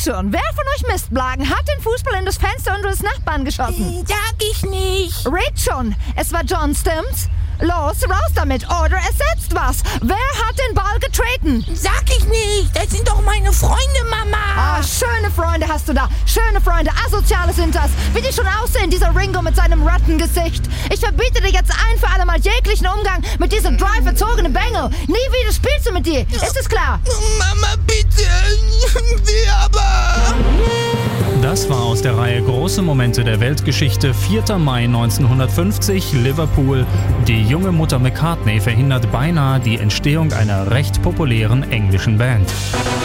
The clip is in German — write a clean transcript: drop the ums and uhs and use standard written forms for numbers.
schon, wer von euch Mistblagen hat den Fußball in das Fenster unseres Nachbarn geschossen? Sag ich nicht. Red schon, es war John, stimmt's? Los, raus damit, oder ersetzt was. Wer hat den Ball getreten? Sag ich nicht. Das sind doch meine Freunde, Mama. Ah, schöne Freunde hast du da. Schöne Freunde, asoziale sind das. Wie die schon aussehen, dieser Ringo mit seinem Rattengesicht. Ich verbiete dir jetzt ein für alle Mal jeglichen Umgang mit diesem dry verzogenen Bengel. Nie wieder spielst du mit dir. Ist es klar? Mama, bitte. Will aber. Das war aus der Reihe Große Momente der Weltgeschichte, 4. Mai 1950, Liverpool. Die junge Mutter McCartney verhindert beinahe die Entstehung einer recht populären englischen Band.